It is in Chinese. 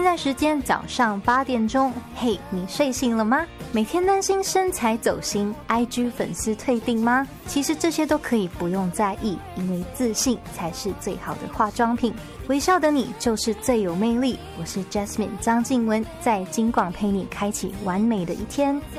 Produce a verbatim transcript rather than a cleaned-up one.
在时间早上八点钟。嘿，你睡醒了吗？每天担心身材走心 I G 粉丝退订吗？其实这些都可以不用在意，因为自信才是最好的化妆品。微笑的你就是最有魅力。我是 Jasmine 张静雯，在金广陪你开启完美的一天。